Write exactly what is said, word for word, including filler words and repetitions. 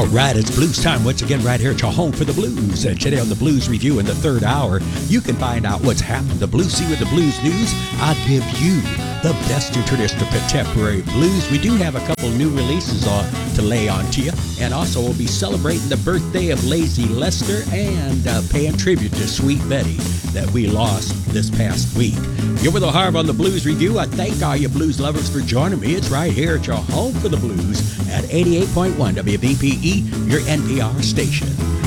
right, it's blues time once again right here at your home for the blues. And today on the Blues Review in the third hour, you can find out what's happened to Blues Sea with the Blues News. I'll give you the best in traditional contemporary blues. We do have a couple new releases on to lay on to you. And also we'll be celebrating the birthday of Lazy Lester and uh, paying tribute to Sweet Betty that we lost this past week. You're with Harv on the Blues Review. I thank all you blues lovers for joining me. It's right here at your home for the blues at eighty-eight point one W B P E, your N P R station.